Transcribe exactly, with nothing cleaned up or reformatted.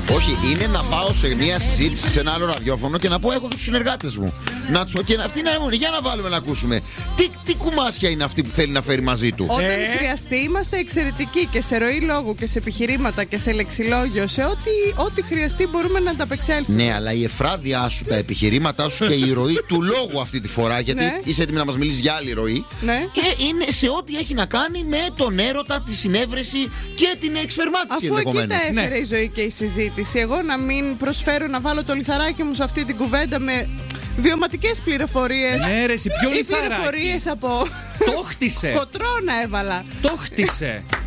Όχι, είναι να πάω σε μια συζήτηση σε ένα άλλο ραδιόφωνο και να πω: έχω και τους συνεργάτες μου. Να τους, και αυτοί να έχουν, για να βάλουμε να ακούσουμε. Τι, τι κουμάσια είναι αυτή που θέλει να φέρει μαζί του. Όταν Ε. χρειαστεί, είμαστε εξαιρετικοί και σε ροή λόγου και σε επιχειρήματα και σε λεξιλόγιο. Σε ό,τι, ό,τι χρειαστεί μπορούμε να ανταπεξέλθουμε. Ναι, αλλά η εφράδια σου, τα επιχειρήματά σου και η ροή του λόγου αυτή τη φορά. Γιατί Ναι. είσαι έτοιμη να μας μιλήσεις για άλλη ροή. Ναι. Και είναι σε ό,τι έχει να κάνει με τον έρωτα, τη συνέβρεση και την εξπερμάτιση Αφού εκεί ενδεχομένως. τα έφερε η ζωή και η συζήτηση, εγώ να μην προσφέρω να βάλω το λιθαράκι μου σε αυτή την κουβέντα με βιωματικές πληροφορίες. Ναι, ρε, εσύ, ποιο ή λιθαράκι? πληροφορίες από Το χτίσε. κοτρόνα έβαλα. Το χτίσε.